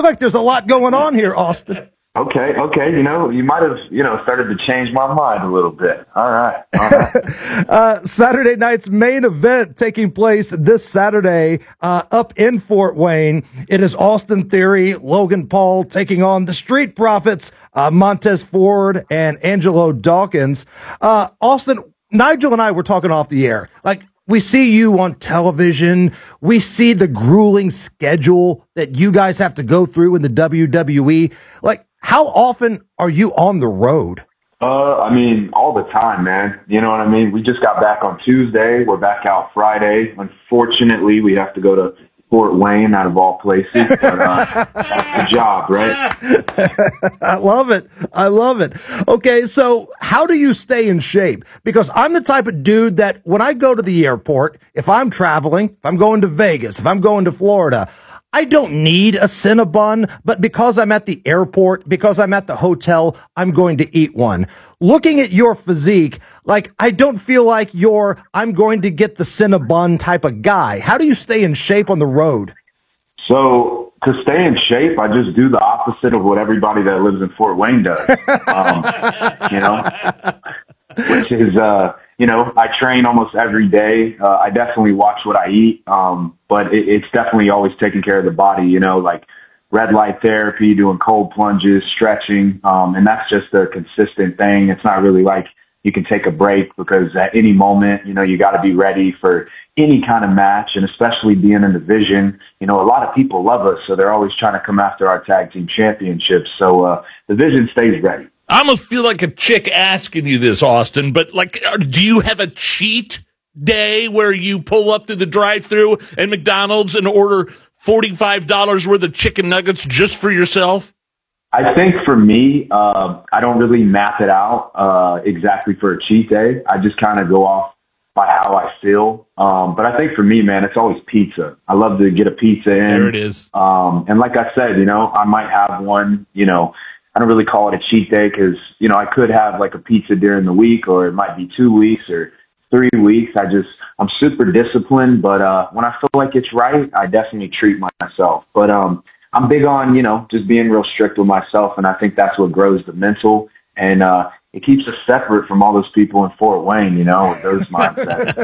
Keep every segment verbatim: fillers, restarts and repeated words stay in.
feel like there's a lot going on here, Austin. Okay, okay. You know, you might have, you know, started to change my mind a little bit. All right, all right. uh, Saturday night's main event taking place this Saturday uh, up in Fort Wayne. It is Austin Theory, Logan Paul taking on the Street Profits, uh, Montez Ford and Angelo Dawkins. Uh, Austin, Nigel and I were talking off the air. Like, we see you on television. We see the grueling schedule that you guys have to go through in the W W E. Like, how often are you on the road? Uh, I mean, all the time, man. You know what I mean? We just got back on Tuesday. We're back out Friday. Unfortunately, we have to go to Fort Wayne, out of all places. But, uh, that's the job, right? I love it. I love it. Okay, so how do you stay in shape? Because I'm the type of dude that when I go to the airport, if I'm traveling, if I'm going to Vegas, if I'm going to Florida, I don't need a Cinnabon, but because I'm at the airport, because I'm at the hotel, I'm going to eat one. Looking at your physique, like, I don't feel like you're, I'm going to get the Cinnabon type of guy. How do you stay in shape on the road? So to stay in shape, I just do the opposite of what everybody that lives in Fort Wayne does. Um, you know, which is, uh, you know, I train almost every day. Uh, I definitely watch what I eat. Um, but it, it's definitely always taking care of the body, you know, like red light therapy, doing cold plunges, stretching. Um, and that's just a consistent thing. It's not really like you can take a break, because at any moment, you know, you got to be ready for any kind of match, and especially being in the division. You know, a lot of people love us, so they're always trying to come after our tag team championships. So uh, the division stays ready. I almost feel like a chick asking you this, Austin, but like, do you have a cheat day where you pull up to the drive-thru at McDonald's and order forty-five dollars worth of chicken nuggets just for yourself? I think for me, uh, I don't really map it out uh, exactly for a cheat day. I just kind of go off by how I feel. Um, but I think for me, man, it's always pizza. I love to get a pizza in. There it is. Um, and like I said, you know, I might have one, you know, I don't really call it a cheat day because, you know, I could have like a pizza during the week, or it might be two weeks or three weeks. I just, I'm super disciplined, but uh, when I feel like it's right, I definitely treat myself. But um, I'm big on, you know, just being real strict with myself, and I think that's what grows the mental, and uh, it keeps us separate from all those people in Fort Wayne, you know, with those mindsets.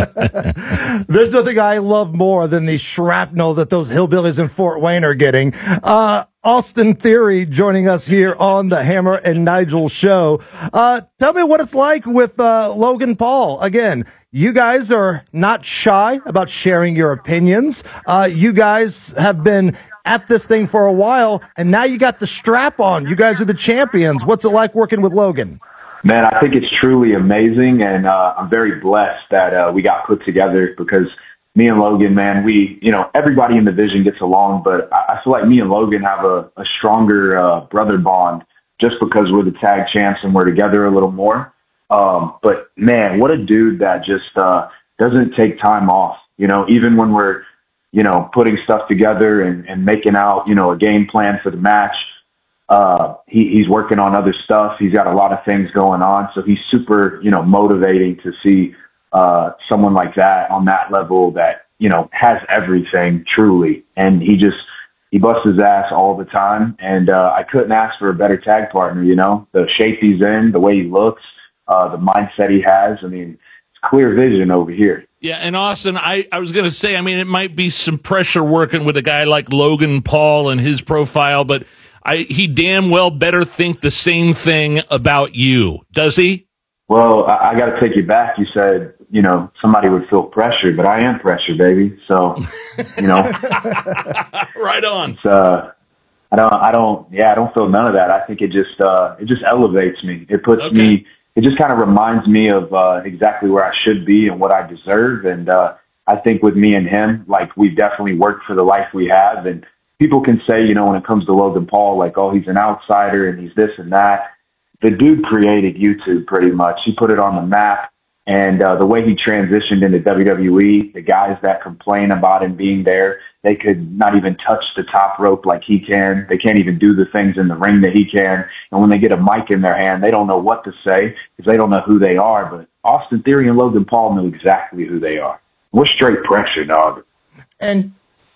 There's nothing I love more than the shrapnel that those hillbillies in Fort Wayne are getting. Uh, Austin Theory joining us here on the Hammer and Nigel show. Uh, tell me what it's like with uh, Logan Paul. Again, you guys are not shy about sharing your opinions. Uh, you guys have been at this thing for a while, and now you got the strap on. You guys are the champions. What's it like working with Logan? Man, I think it's truly amazing, and uh, I'm very blessed that uh, we got put together, because me and Logan, man, we, you know, everybody in the division gets along, but I, I feel like me and Logan have a, a stronger uh, brother bond just because we're the tag champs and we're together a little more. Um, but, man, what a dude that just uh, doesn't take time off, you know, even when we're, you know, putting stuff together and, and making out, you know, a game plan for the match. Uh, he, he's working on other stuff. He's got a lot of things going on. So he's super, you know, motivating to see uh, someone like that on that level that, you know, has everything truly. And he just, he busts his ass all the time. And uh, I couldn't ask for a better tag partner, you know, the shape he's in, the way he looks, uh, the mindset he has. I mean, it's clear vision over here. Yeah, and Austin, I, I was going to say, I mean, it might be some pressure working with a guy like Logan Paul and his profile, but I, he damn well better think the same thing about you, does he? Well, I, I got to take you back. You said, you know, somebody would feel pressure, but I am pressure, baby. So, you know. Right on. It's, uh, I don't, I don't, yeah, I don't feel none of that. I think it just, uh, it just elevates me. It puts Okay. me, it just kind of reminds me of uh, exactly where I should be and what I deserve. And uh, I think with me and him, like, we've definitely worked for the life we have. And people can say, you know, when it comes to Logan Paul, like, oh, he's an outsider and he's this and that. The dude created YouTube pretty much. He put it on the map. And uh, the way he transitioned into W W E, the guys that complain about him being there, they could not even touch the top rope like he can. They can't even do the things in the ring that he can. And when they get a mic in their hand, they don't know what to say because they don't know who they are. But Austin Theory and Logan Paul know exactly who they are. We're straight pressure, dog. And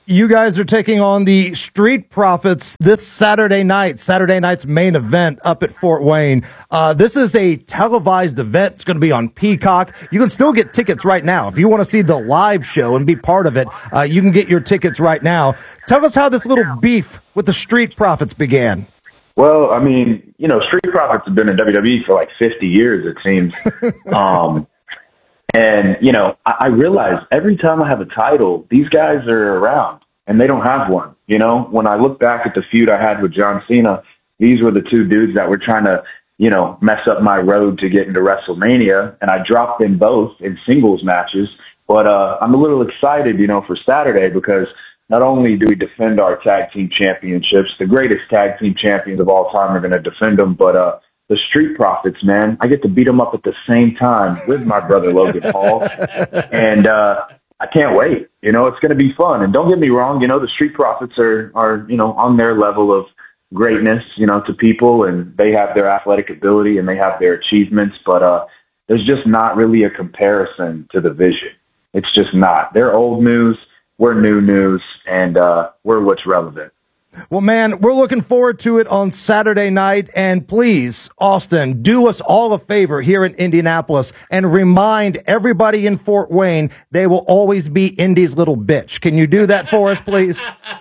You guys are taking on the Street Profits this Saturday night, Saturday night's main event up at Fort Wayne. Uh, this is a televised event. It's going to be on Peacock. You can still get tickets right now. If you want to see the live show and be part of it, uh, you can get your tickets right now. Tell us how this little beef with the Street Profits began. Well, I mean, you know, Street Profits have been in W W E for like fifty years, it seems. um, And, you know, I, I realize every time I have a title, these guys are around and they don't have one. You know, when I look back at the feud I had with John Cena, these were the two dudes that were trying to, you know, mess up my road to get into WrestleMania. And I dropped them both in singles matches. But uh, I'm a little excited, you know, for Saturday because not only do we defend our tag team championships, the greatest tag team champions of all time are going to defend them, but uh, the Street Profits, man, I get to beat them up at the same time with my brother Logan Paul, and uh, I can't wait. You know, it's going to be fun. And don't get me wrong, you know, the Street Profits are, are, you know, on their level of greatness, you know, to people, and they have their athletic ability and they have their achievements, but uh, there's just not really a comparison to the Vision. It's just not. They're old news, we're new news, and uh, we're what's relevant. Well, man, we're looking forward to it on Saturday night. And please, Austin, do us all a favor here in Indianapolis and remind everybody in Fort Wayne they will always be Indy's little bitch. Can you do that for us, please?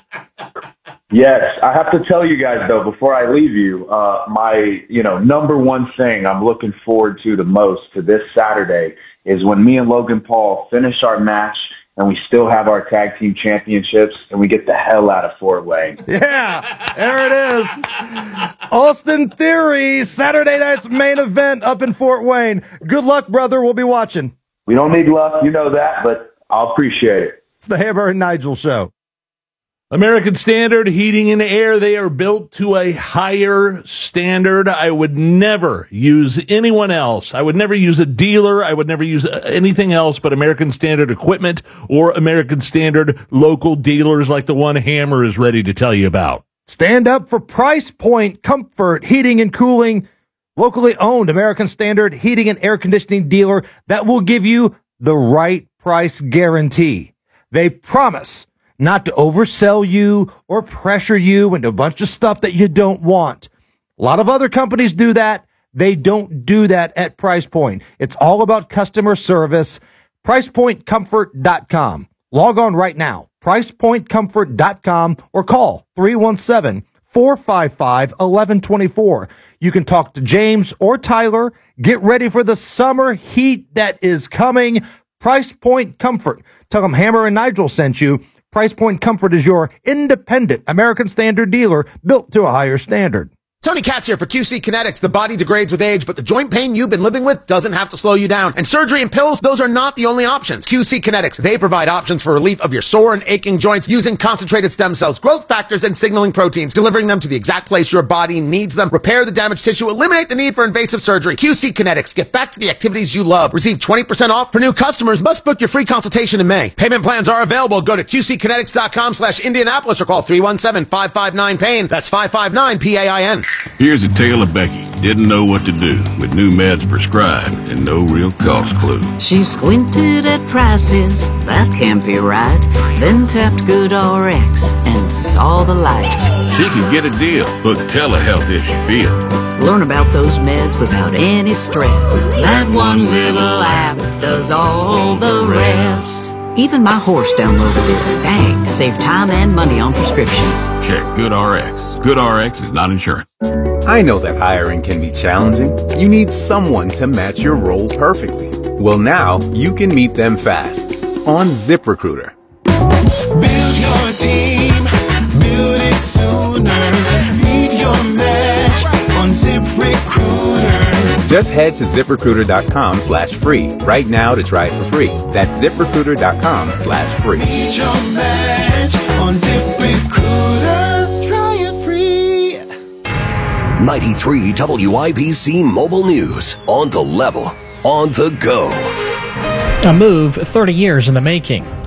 Yes. I have to tell you guys, though, before I leave you, uh, my, you know, number one thing I'm looking forward to the most to this Saturday is when me and Logan Paul finish our match and we still have our tag team championships, and we get the hell out of Fort Wayne. Yeah, there it is. Austin Theory, Saturday night's main event up in Fort Wayne. Good luck, brother. We'll be watching. We don't need luck, you know that, but I'll appreciate it. It's the Hammer and Nigel Show. American Standard Heating and Air, they are built to a higher standard. I would never use anyone else. I would never use a dealer. I would never use anything else but American Standard equipment or American Standard local dealers like the one Hammer is ready to tell you about. Stand up for Price Point Comfort Heating and Cooling, locally owned American Standard heating and air conditioning dealer that will give you the right price guarantee. They promise not to oversell you or pressure you into a bunch of stuff that you don't want. A lot of other companies do that. They don't do that at Price Point. It's all about customer service. price point comfort dot com. Log on right now, price point comfort dot com, or call three one seven, four five five, one one two four. You can talk to James or Tyler. Get ready for the summer heat that is coming. Price Point Comfort. Tell them Hammer and Nigel sent you. Price Point Comfort is your independent American Standard dealer built to a higher standard. Tony Katz here for Q C Kinetics. The body degrades with age, but the joint pain you've been living with doesn't have to slow you down. And surgery and pills, those are not the only options. Q C Kinetics, they provide options for relief of your sore and aching joints using concentrated stem cells, growth factors, and signaling proteins, delivering them to the exact place your body needs them. Repair the damaged tissue, eliminate the need for invasive surgery. Q C Kinetics, get back to the activities you love. Receive twenty percent off for new customers. Must book your free consultation in May. Payment plans are available. Go to Q C kinetics dot com slash Indianapolis or call three one seven, five five nine, pain. That's five five nine, P A I N. Here's a tale of Becky. Didn't know what to do with new meds prescribed and no real cost clue. She squinted at prices, that can't be right. Then tapped GoodRx and saw the light. She could get a deal. Book telehealth if she feel. Learn about those meds without any stress. That one little app does all the rest. Even my horse downloaded it. Dang, save time and money on prescriptions. Check GoodRx. GoodRx is not insurance. I know that hiring can be challenging. You need someone to match your role perfectly. Well, now you can meet them fast on ZipRecruiter. Build your team, build it sooner. Meet your match on ZipRecruiter. Just head to ZipRecruiter.com slash free right now to try it for free. That's ZipRecruiter.com slash free. Meet your match on ZipRecruiter. Try it free. ninety-three W I B C Mobile News. On the level. On the go. A move thirty years in the making.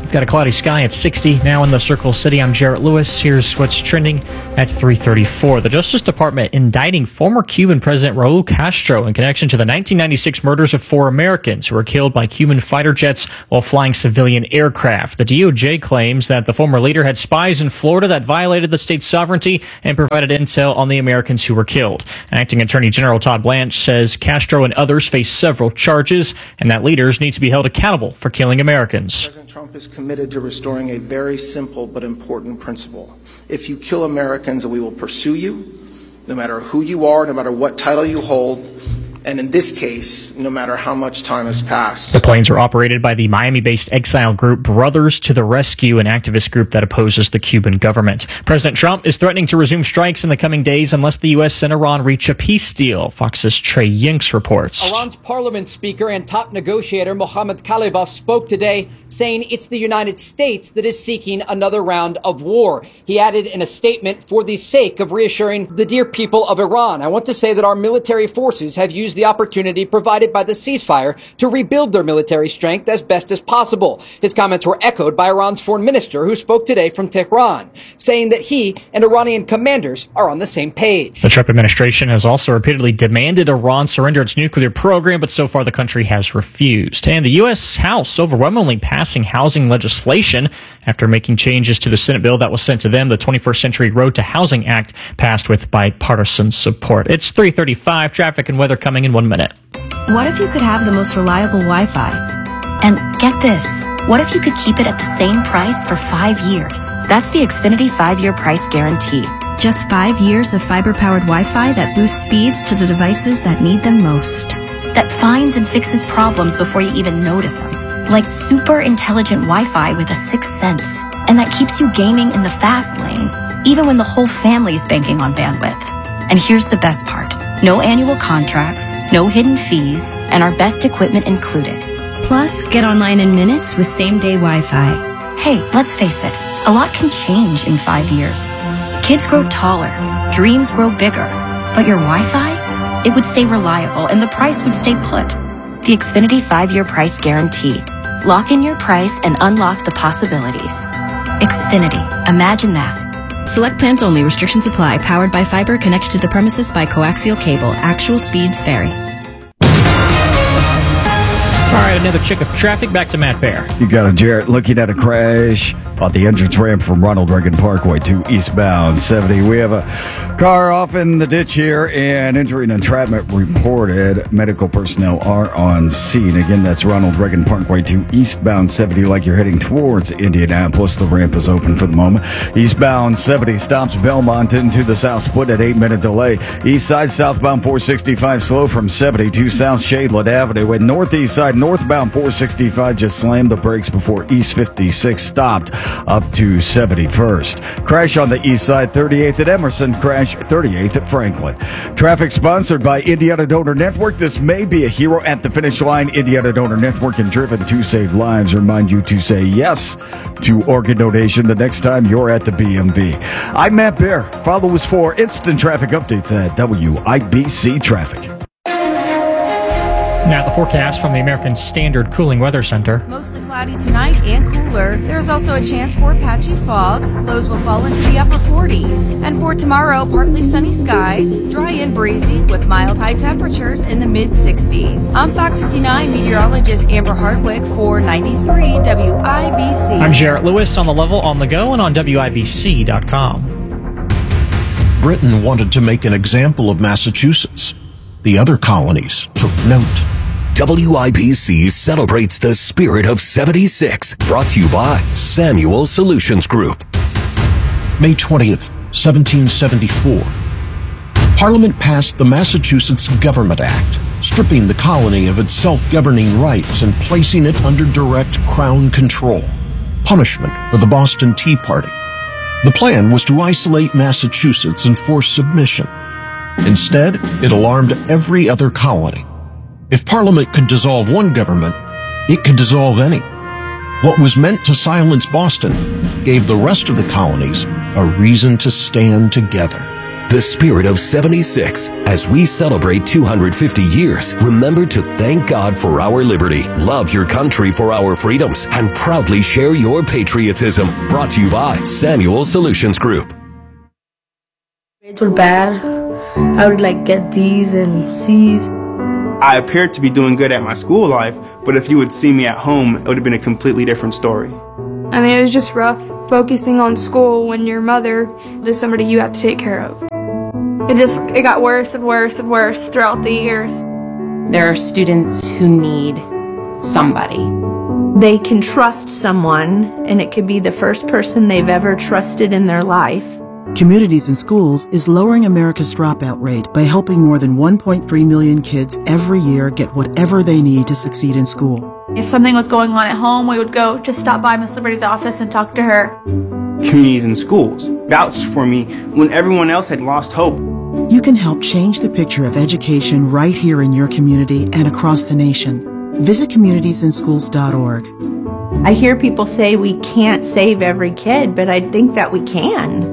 We've got a cloudy sky at sixty now in the Circle City. I'm Jarrett Lewis. Here's what's trending at three thirty-four. The Justice Department indicting former Cuban President Raul Castro in connection to the nineteen ninety-six murders of four Americans who were killed by Cuban fighter jets while flying civilian aircraft. The D O J claims that the former leader had spies in Florida that violated the state's sovereignty and provided intel on the Americans who were killed. Acting Attorney General Todd Blanche says Castro and others face several charges and that leaders need to be held accountable for killing Americans. President Trump is committed to restoring a very simple but important principle. If you kill Americans, we will pursue you, no matter who you are, no matter what title you hold, and in this case, no matter how much time has passed. The planes are operated by the Miami-based exile group Brothers to the Rescue, an activist group that opposes the Cuban government. President Trump is threatening to resume strikes in the coming days unless the U S and Iran reach a peace deal. Fox's Trey Yinks reports. Iran's parliament speaker and top negotiator Mohammad Khalibaf spoke today, saying it's the United States that is seeking another round of war. He added in a statement, for the sake of reassuring the dear people of Iran, I want to say that our military forces have used the opportunity provided by the ceasefire to rebuild their military strength as best as possible. His comments were echoed by Iran's foreign minister, who spoke today from Tehran, saying that he and Iranian commanders are on the same page. The Trump administration has also repeatedly demanded Iran surrender its nuclear program, but so far the country has refused. And the U S House overwhelmingly passing housing legislation after making changes to the Senate bill that was sent to them. The twenty-first Century Road to Housing Act passed with bipartisan support. It's three thirty-five. Traffic and weather coming in one minute. What if you could have the most reliable Wi-Fi? And get this, what if you could keep it at the same price for five years? That's the Xfinity five-year price guarantee. Just five years of fiber-powered Wi-Fi that boosts speeds to the devices that need them most. That finds and fixes problems before you even notice them. Like super intelligent Wi-Fi with a sixth sense. And that keeps you gaming in the fast lane, even when the whole family is banking on bandwidth. And here's the best part. No annual contracts, no hidden fees, and our best equipment included. Plus, get online in minutes with same-day Wi-Fi. Hey, let's face it, a lot can change in five years. Kids grow taller, dreams grow bigger, but your Wi-Fi? It would stay reliable and the price would stay put. The Xfinity five-year price guarantee. Lock in your price and unlock the possibilities. Xfinity, imagine that. Select plans only. Restrictions apply. Powered by fiber. Connected to the premises by coaxial cable. Actual speeds vary. All right, another check of traffic. Back to Matt Bear. You got a Jarrett looking at a crash on the entrance ramp from Ronald Reagan Parkway to eastbound seventy. We have a car off in the ditch here and injury and entrapment reported. Medical personnel are on scene. Again, that's Ronald Reagan Parkway to eastbound seventy like you're heading towards Indianapolis. The ramp is open for the moment. Eastbound seventy stops Belmont into the south split at eight minute delay. East side southbound four sixty-five slow from seventy to South Shadeland Avenue. With northeast side northbound four sixty-five just slammed the brakes before East fifty-six stopped up to seventy-first. Crash on the east side, thirty-eighth at Emerson, crash thirty-eighth at Franklin. Traffic sponsored by Indiana Donor Network. This may be a hero at the finish line. Indiana Donor Network and driven to save lives. Remind you to say yes to organ donation the next time you're at the B M V. I'm Matt Bear. Follow us for instant traffic updates at W I B C Traffic. Now the forecast from the American Standard Cooling Weather Center. Mostly cloudy tonight and cooler. There's also a chance for patchy fog. Lows will fall into the upper forties. And for tomorrow, partly sunny skies, dry and breezy with mild high temperatures in the mid sixties. I'm Fox fifty-nine meteorologist Amber Hardwick for ninety-three W I B C. I'm Jarrett Lewis on the level, on the go, and on W I B C dot com. Britain wanted to make an example of Massachusetts. The other colonies took note. W I B C celebrates the spirit of seventy-six. Brought to you by Samuel Solutions Group. May twentieth, seventeen seventy-four. Parliament passed the Massachusetts Government Act, stripping the colony of its self-governing rights and placing it under direct Crown control. Punishment for the Boston Tea Party. The plan was to isolate Massachusetts and force submission. Instead, it alarmed every other colony. If Parliament could dissolve one government, it could dissolve any. What was meant to silence Boston gave the rest of the colonies a reason to stand together. the spirit of seventy-six. As we celebrate two hundred fifty years, remember to thank God for our liberty, love your country for our freedoms, and proudly share your patriotism. Brought to you by Samuel Solutions Group. Grades were bad. I would like get D's and C's. I appeared to be doing good at my school life, but if you would see me at home, it would have been a completely different story. I mean, it was just rough focusing on school when your mother is somebody you have to take care of. It just, it got worse and worse and worse throughout the years. There are students who need somebody. They can trust someone, and it could be the first person they've ever trusted in their life. Communities in Schools is lowering America's dropout rate by helping more than one point three million kids every year get whatever they need to succeed in school. If something was going on at home, we would go just stop by Miss Liberty's office and talk to her. Communities in Schools vouched for me when everyone else had lost hope. You can help change the picture of education right here in your community and across the nation. Visit communities in schools dot org. I hear people say we can't save every kid, but I think that we can.